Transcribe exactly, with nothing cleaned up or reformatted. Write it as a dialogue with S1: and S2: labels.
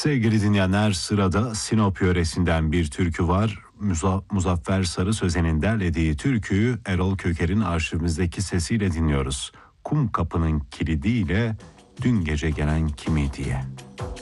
S1: Sevgili dinleyenler, sırada Sinop yöresinden bir türkü var. Muza- Muzaffer Sarı Sözen'in derlediği türküyü Erol Köker'in arşivimizdeki sesiyle dinliyoruz. Kum kapının kilidiyle dün gece gelen kimi diye.